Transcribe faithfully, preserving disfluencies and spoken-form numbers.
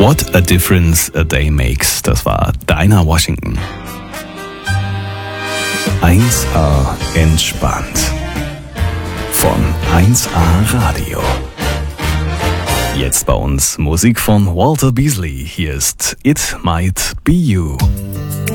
What a Difference a Day Makes. Das war Dinah Washington. eins A entspannt. Von eins A Radio. Jetzt bei uns Musik von Walter Beasley. Hier ist It Might Be You.